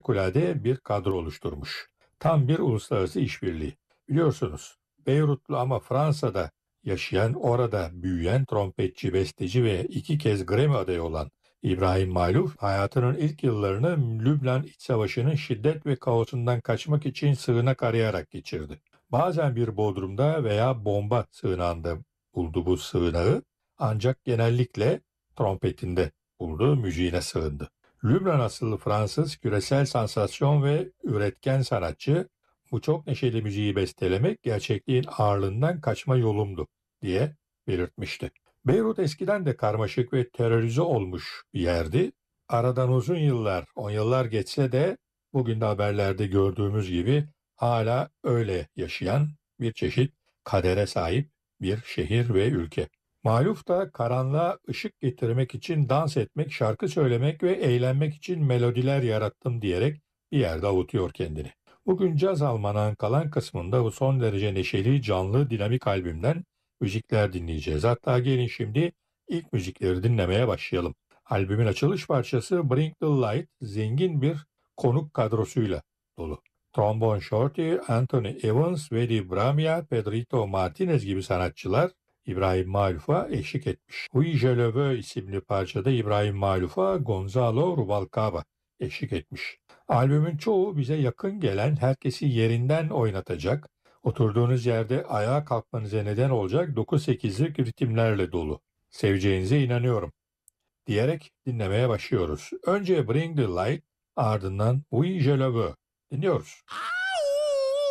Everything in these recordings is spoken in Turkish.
harikulade bir kadro oluşturmuş. Tam bir uluslararası işbirliği. Biliyorsunuz, Beyrutlu ama Fransa'da yaşayan, orada büyüyen trompetçi, besteci ve 2 kez Grammy adayı olan İbrahim Maluf, hayatının ilk yıllarını Lübnan İç Savaşı'nın şiddet ve kaosundan kaçmak için sığınak arayarak geçirdi. Bazen bir bodrumda veya bomba sığınağında buldu bu sığınağı, ancak genellikle trompetinde buldu, müziğine sığındı. Lübnan asıllı Fransız küresel sansasyon ve üretken sanatçı, bu çok neşeli müziği bestelemek gerçekliğin ağırlığından kaçma yolumdu diye belirtmişti. Beyrut eskiden de karmaşık ve terörize olmuş bir yerdi. Aradan uzun yıllar, 10 yıllar geçse de bugün de haberlerde gördüğümüz gibi hala öyle yaşayan bir çeşit kadere sahip bir şehir ve ülke. Maluf da karanlığa ışık getirmek için dans etmek, şarkı söylemek ve eğlenmek için melodiler yarattım diyerek bir yerde avutuyor kendini. Bugün Caz Almanağın kalan kısmında bu son derece neşeli, canlı, dinamik albümden müzikler dinleyeceğiz. Hatta gelin şimdi ilk müzikleri dinlemeye başlayalım. Albümün açılış parçası Bring the Light, zengin bir konuk kadrosuyla dolu. Trombone Shorty, Anthony Evans, Vedi Bramia, Pedrito Martinez gibi sanatçılar İbrahim Maluf'a eşlik etmiş. Oui Je Le Veux isimli parçada İbrahim Maluf'a Gonzalo Rubalcaba eşlik etmiş. Albümün çoğu bize yakın gelen, herkesi yerinden oynatacak, oturduğunuz yerde ayağa kalkmanıza neden olacak 9-8'lik ritimlerle dolu. Seveceğinize inanıyorum diyerek dinlemeye başlıyoruz. Önce Bring the Light, ardından Oui Je Le Veux dinliyoruz.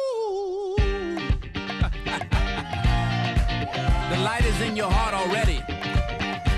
The light is in your heart already.